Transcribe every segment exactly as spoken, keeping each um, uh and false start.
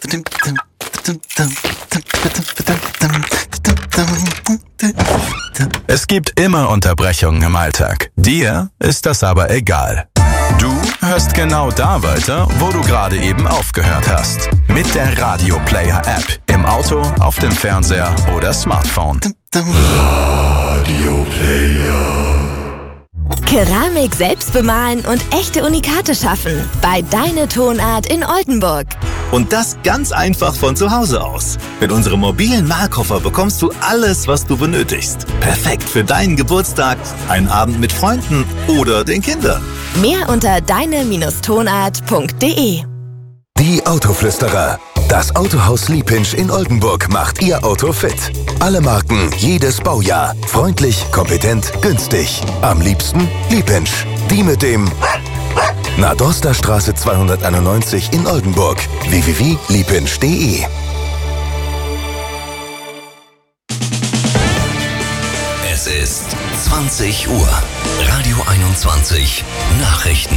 Es gibt immer Unterbrechungen im Alltag. Dir ist das aber egal. Du hörst genau da weiter, wo du gerade eben aufgehört hast. Mit der Radio Player App. Im Auto, auf dem Fernseher oder Smartphone. Radio Player. Keramik selbst bemalen und echte Unikate schaffen. Bei Deine Tonart in Oldenburg. Und das ganz einfach von zu Hause aus. Mit unserem mobilen Malkoffer bekommst du alles, was du benötigst. Perfekt für deinen Geburtstag, einen Abend mit Freunden oder den Kindern. Mehr unter deine Tonart punkt de. Die Autoflüsterer. Das Autohaus Liepinsch in Oldenburg macht Ihr Auto fit. Alle Marken, jedes Baujahr. Freundlich, kompetent, günstig. Am liebsten Liepinsch. Die mit dem Nadorsterstraße zweihunderteinundneunzig in Oldenburg. w w w punkt liepinsch punkt de. Es ist zwanzig Uhr. Radio einundzwanzig. Nachrichten.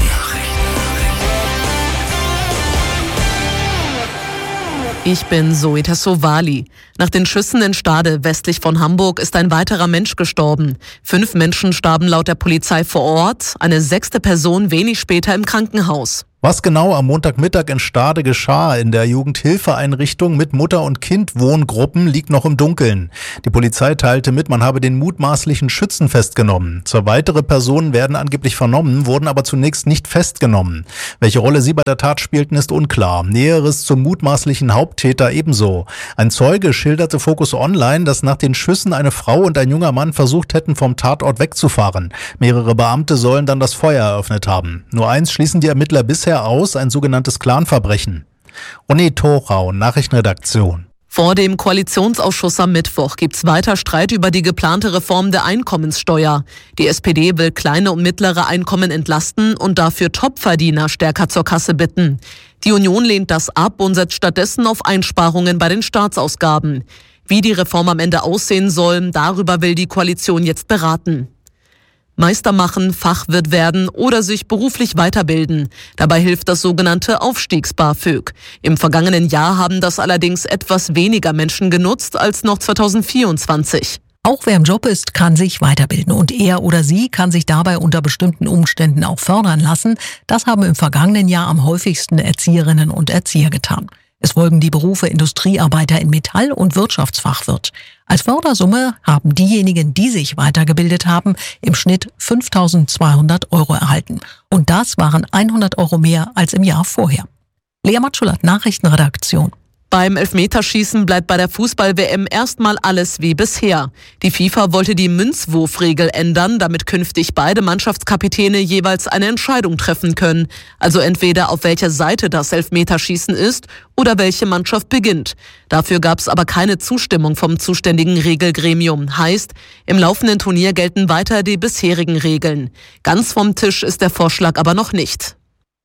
Ich bin Zoe Tassovali. Nach den Schüssen in Stade westlich von Hamburg ist ein weiterer Mensch gestorben. Fünf Menschen starben laut der Polizei vor Ort, eine sechste Person wenig später im Krankenhaus. Was genau am Montagmittag in Stade geschah in der Jugendhilfeeinrichtung mit Mutter- und Kind-Wohngruppen, liegt noch im Dunkeln. Die Polizei teilte mit, man habe den mutmaßlichen Schützen festgenommen. Zwei weitere Personen werden angeblich vernommen, wurden aber zunächst nicht festgenommen. Welche Rolle sie bei der Tat spielten, ist unklar. Näheres zum mutmaßlichen Haupttäter ebenso. Ein Zeuge schilderte Focus Online, dass nach den Schüssen eine Frau und ein junger Mann versucht hätten, vom Tatort wegzufahren. Mehrere Beamte sollen dann das Feuer eröffnet haben. Nur eins schließen die Ermittler bisher aus, ein sogenanntes Clanverbrechen. Uni Thorau, Nachrichtenredaktion. Vor dem Koalitionsausschuss am Mittwoch gibt's weiter Streit über die geplante Reform der Einkommenssteuer. Die S P D will kleine und mittlere Einkommen entlasten und dafür Topverdiener stärker zur Kasse bitten. Die Union lehnt das ab und setzt stattdessen auf Einsparungen bei den Staatsausgaben. Wie die Reform am Ende aussehen soll, darüber will die Koalition jetzt beraten. Meister machen, Fachwirt werden oder sich beruflich weiterbilden. Dabei hilft das sogenannte Aufstiegs-BAföG. Im vergangenen Jahr haben das allerdings etwas weniger Menschen genutzt als noch zweitausendvierundzwanzig. Auch wer im Job ist, kann sich weiterbilden und er oder sie kann sich dabei unter bestimmten Umständen auch fördern lassen. Das haben im vergangenen Jahr am häufigsten Erzieherinnen und Erzieher getan. Es folgen die Berufe Industriearbeiter in Metall und Wirtschaftsfachwirt. Als Fördersumme haben diejenigen, die sich weitergebildet haben, im Schnitt fünftausendzweihundert Euro erhalten. Und das waren hundert Euro mehr als im Jahr vorher. Lea Matschulat, Nachrichtenredaktion. Beim Elfmeterschießen bleibt bei der Fußball-W M erstmal alles wie bisher. Die FIFA wollte die Münzwurfregel ändern, damit künftig beide Mannschaftskapitäne jeweils eine Entscheidung treffen können. Also entweder auf welcher Seite das Elfmeterschießen ist oder welche Mannschaft beginnt. Dafür gab es aber keine Zustimmung vom zuständigen Regelgremium. Heißt, im laufenden Turnier gelten weiter die bisherigen Regeln. Ganz vom Tisch ist der Vorschlag aber noch nicht.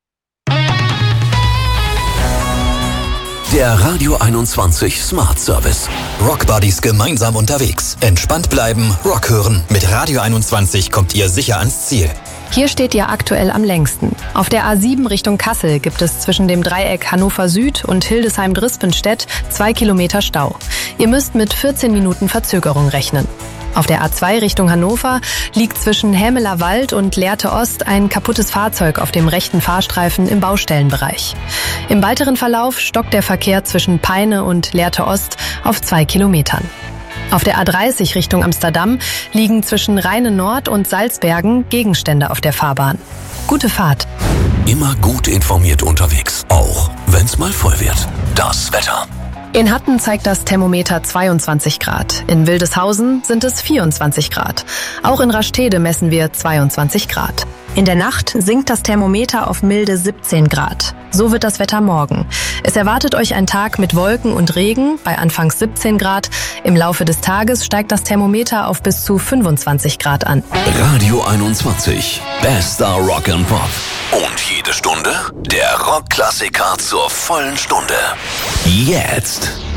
Der Radio einundzwanzig Smart Service. Rockbuddies gemeinsam unterwegs. Entspannt bleiben, Rock hören. Mit Radio einundzwanzig kommt ihr sicher ans Ziel. Hier steht ihr aktuell am längsten. Auf der A sieben Richtung Kassel gibt es zwischen dem Dreieck Hannover Süd und Hildesheim-Drispenstedt zwei Kilometer Stau. Ihr müsst mit vierzehn Minuten Verzögerung rechnen. Auf der A zwei Richtung Hannover liegt zwischen Hämeler Wald und Lehrte Ost ein kaputtes Fahrzeug auf dem rechten Fahrstreifen im Baustellenbereich. Im weiteren Verlauf stockt der Verkehr zwischen Peine und Lehrte Ost auf zwei Kilometern. Auf der A dreißig Richtung Amsterdam liegen zwischen Rheine Nord und Salzbergen Gegenstände auf der Fahrbahn. Gute Fahrt. Immer gut informiert unterwegs, auch wenn's mal voll wird. Das Wetter. In Hatten zeigt das Thermometer zweiundzwanzig Grad. In Wildeshausen sind es vierundzwanzig Grad. Auch in Rastede messen wir zweiundzwanzig Grad. In der Nacht sinkt das Thermometer auf milde siebzehn Grad. So wird das Wetter morgen. Es erwartet euch ein Tag mit Wolken und Regen bei anfangs siebzehn Grad. Im Laufe des Tages steigt das Thermometer auf bis zu fünfundzwanzig Grad an. Radio einundzwanzig. Bester Rock and Pop. Und jede Stunde der Rockklassiker zur vollen Stunde. Jetzt.